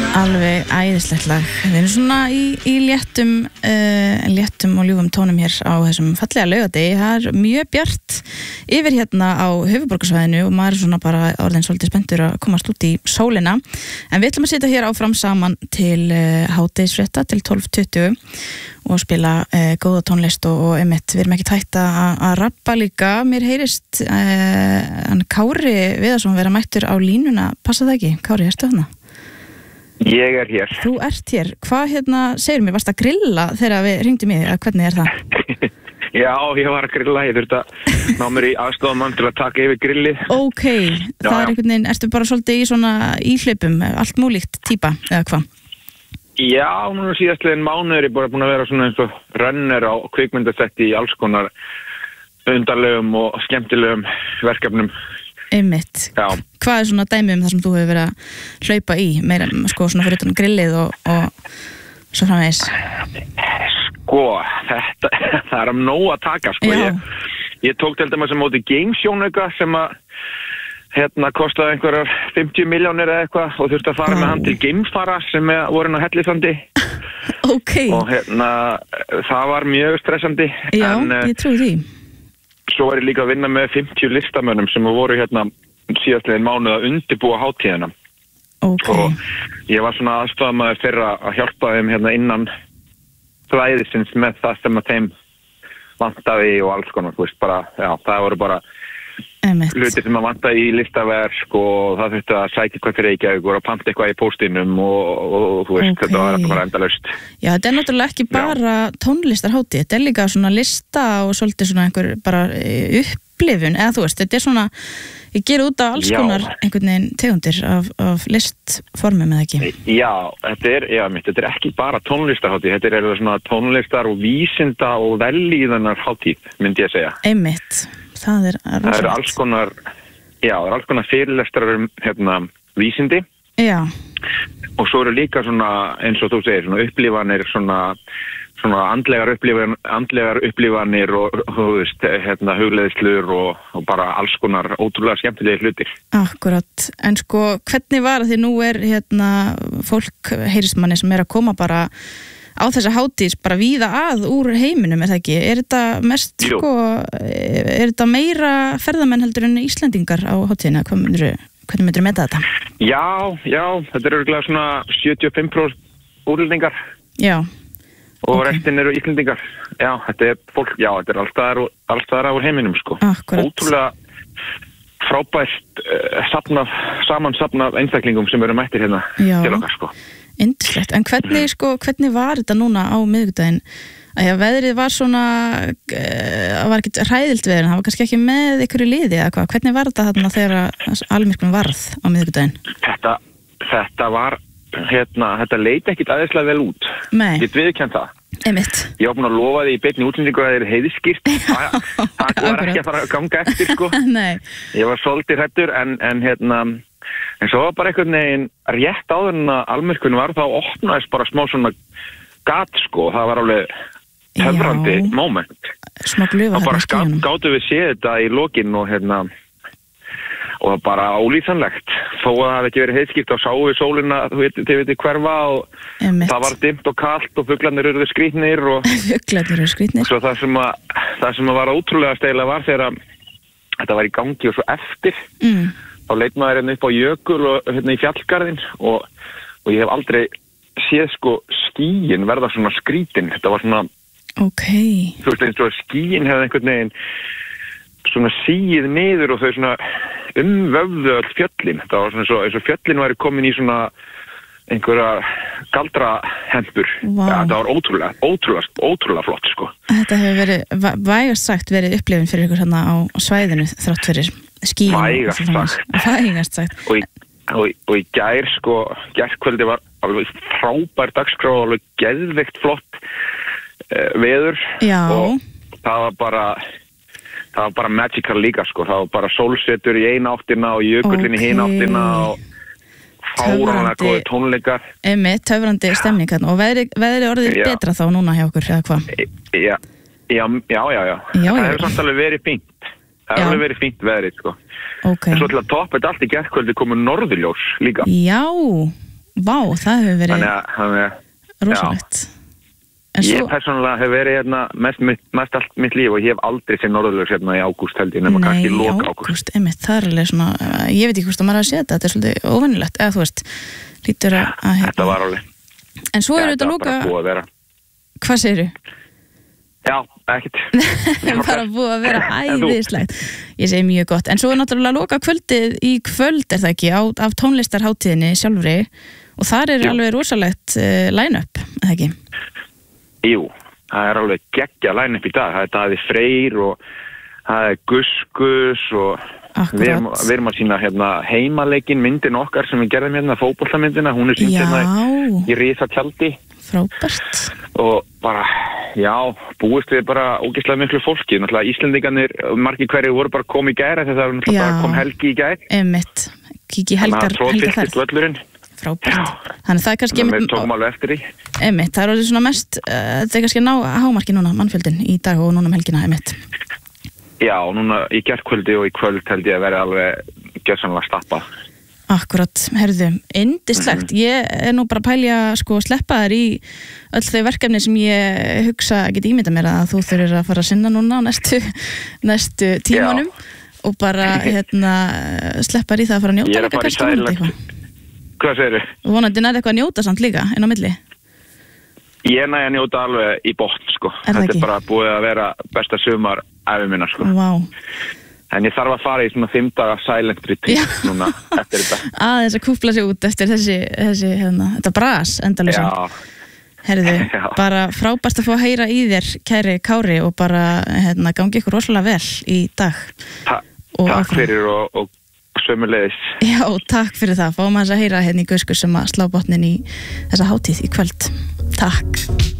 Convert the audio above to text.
Alveg æðislegt lag. Við erum svona í léttum og ljúfum tónum hér á þessum fallega laugardegi. Það mjög bjart yfir hérna á höfuðborgarsvæðinu og maður svona bara orðin svolítið spenntur að komast út í sólina. En við ætlum að sitja hér áfram saman til hádegisfrétta til 12:20 og spila góða tónlist og einmitt, við erum ekki hætt að rappa líka. Mér heyrist Kári Viðarsson vera mættur á línuna. Passa það ekki? Kári, ertu þarna? Ég hér. Þú ert hér. Hvað segir mér, varst að grilla þegar við hringdum í þig? Hvernig það? Já, ég var að grilla. Ég þurfti að ná mér í aðstoðarmann til að taka yfir grillið. Ok, það einhvern veginn, ertu bara svolítið í svona íhlaupum, allt múlíkt típa, eða hvað? Já, nú síðastliðin mánuður er bara búin að vera svona eins og runner á kvikmyndasetti í alls konar undarlegum og skemmtilegum verkefnum. Einmitt. Já. Hvað svona dæmi það sem þú hefur verið að hlaupa í meira, sko, svona fyrir utan grillið og svo framvegis? Sko, það er nóg að taka, sko. Ég tók til dæmis á móti gamesjónauka sem að kostaði einhverjar 50 milljónir eða eitthvað og þurfti að fara með hann til geimfara sem voru á Hellisandi. Ok. Og það var mjög stressandi. Já, ég trúi því. Svo var ég líka að vinna með 50 listamönnum sem voru síðastliðin mánuð að undirbúa hátíðina. Ok. Og ég var svona aðstofamaður fyrir að hjálpa þeim innan flæðisins með það sem að þeim vantaði og alls konar, þú veist, bara, já, það voru bara hluti sem að vantaði í listaverk og það þurfti að sækja hvað fyrir Reykjavík og að panta eitthvað í póstinum og þú veist, þetta var bara endalaust. Já, þetta náttúrulega ekki bara tónlistarhátíð, þetta líka svona lista og svolítið svona einhver bara upplifun, eða þú veist, þetta svona, ég ger út af alls konar einhvern veginn tegundir af listformum eða ekki. Já, þetta er ekki bara tónlistarhátíð, þetta er svona tónlistar og vísinda og vellíðunar hátíð, myndi ég segja. Einmitt. Það er alls konar fyrirlestrar vísindi. Já. Og svo eru líka svona, eins og þú segir, svona upplifanir, svona andlegar upplifanir og þú veist, hugleiðslur og bara alls konar ótrúlega skemmtilegi hlutir. Akkurat. En sko, hvernig var því nú er fólk heyrist manni sem að koma bara á þessa hátíð bara víða að úr heiminum, það ekki? Er þetta mest, er þetta meira ferðamenn heldur en Íslendingar á hátíðina? Hvernig myndirðu meta þetta? Já, þetta er örugglega svona 75% útlendingar. Já. Og restin eru Íslendingar. Já, þetta er fólk, þetta er alls staðar úr heiminum, sko. Akkurat. Ótrúlega frábært samansafnað einstaklingum sem eru mættir til okkar, sko. Yndislegt, en hvernig var þetta núna á miðvikudaginn? Veðrið var svona, var ekkert hræðilt veður, það var kannski ekki með ykkur í liði eða hvað? Hvernig var þetta þarna þegar almyrkvinn varð á miðvikudaginn? Þetta var, þetta leit ekkit aðeinslega vel út. Nei. Ég viðurkenni það. Einmitt. Ég var búin að lofa því í beinni útsendingu að það er heiðskýrt. Það var ekki að fara að ganga eftir, sko. Nei. Ég var svolítið hræddur, en svo var bara einhvern veginn rétt áður en að almyrkvinn var þá opnaðist bara smá svona gat, sko. Það var alveg töfrandi moment. Smá glufa. Og bara gátu við séð þetta í lokin og og það bara ólýsanlegt. Þó að það hefði ekki verið heiðskýrt og sáu við sólina, þið veitir hverfa og það var dimmt og kalt og fuglarnir eru skrýtnir og svo það sem var ótrúlega steilega var þegar þetta var í gangi og svo eftir þá leit maður upp á jökul og í fjallgarðin og ég hef aldrei séð sko skýin verða svona skrítin. Þetta var svona þú veist eins og skýin hefði einhvern veginn svona síið niður og þau svona umvöfðu öll fjöllin. Það var svona eins og fjöllin væri komin í svona einhverja galdrahempur. Það var ótrúlega flott, sko. Þetta hefur verið, vægast sagt, verið upplifun fyrir ykkur hérna á svæðinu þrátt fyrir skýin. Vægast sagt. Og í gærkvöldi var alveg frábær dagskrá, alveg geðveikt flott veður. Já. Og það var bara magical líka, sko. Það var bara sólsetur í eina áttina og jökullin í hina áttina og fáránlega góðir tónleikar. Töfrandi stemning hérna. Og veðrið orðið betra þá núna hjá okkur, eða hvað? Já. Það hefur samt alveg verið fínt. Það hefur alveg verið fínt veðrið, sko. En svo til að toppa þetta allt í gærkvöldi komu norðurljós líka. Já, Vá, það hefur verið rosalegt. Ég persónulega hef verið hérna mest allt mitt líf og ég hef aldrei séð norðurljós hérna í ágúst held ég, nema kannski loka ágúst. Einmitt, það alveg svona, ég veit ekki hvort að maður að sé þetta er svolítið óvenjulegt, eða þú veist, lítur að Þetta var alveg. En svo eru þetta loka... Þetta var bara búið að vera. Hvað segirðu? Já, ekkert. Bara búið að vera æðislegt. Ég segi mjög gott. En svo er náttúrulega loka kvöldið í kvöld, er það ekki, af tónlistarhátíðinni sjálfri og þar er alveg rosalegt line-up, eða ekki? Jú, það er alveg geggja line-up í dag. Það er Daði Freyr og það er Guskus og við erum að sína hérna heimaleikinn myndin okkar sem við gerðum hérna, fótboltamyndina, hún er sýnd hérna í risa tjaldi. Frábært. Og bara, já, búist við bara ógeðslega miklu fólki. Náttúrulega Íslendingarnir, margir hverju voru bara komið í gær, þetta var náttúrulega bara kom helgi í gær. Einmitt, kíkja í helgarferð. Frábært. Þannig það er kannski... Við tókum alveg eftir því. Einmitt, það er svona mest, það er kannski að ná hámarki núna, mannfjöldin í dag og núna helgina, einmitt. Já, núna í gærkvöldi og í kvöld held ég að vera alveg gjörsamlega stappa. Akkurat, herðu, yndislegt. Ég er nú bara að pælja sko sleppa þér í öll þau verkefni sem ég hugsa að geta ímyndað mér að þú þurfir að fara að sinna núna á næstu tímanum og bara sleppa þér í það að fara að njóta líka kannski eitthvað. Hvað segirðu? Vonandi nær eitthvað að njóta samt líka inn á milli. Ég næ að njóta alveg í botn sko. Þetta er bara búið að vera besta sumar ævi minna sko. Vá. En ég þarf að fara í svona 5 daga silent retreat núna eftir þetta. Þess að kúpla sig út eftir þetta bras endalösa. Já. Herðu, bara frábært að fá að heyra í þér, kæri Kári, og bara gangi ykkur rosalega vel í dag. Takk fyrir og sömuleiðis. Já, takk fyrir það. Fáum að heyra í Guskus sem að slá botnin í þessa hátíð í kvöld. Takk.